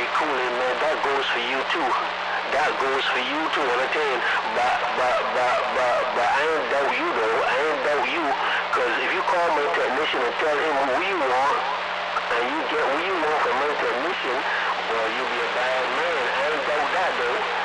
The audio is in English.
Kool-Aid, man, that goes for you too. That goes for you too. And I tell you, but I ain't doubt you though. I ain't doubt you, cause if you call my technician and tell him who you want, and you get what you want from my technician, well, you'll be a bad man. I ain't doubt that though.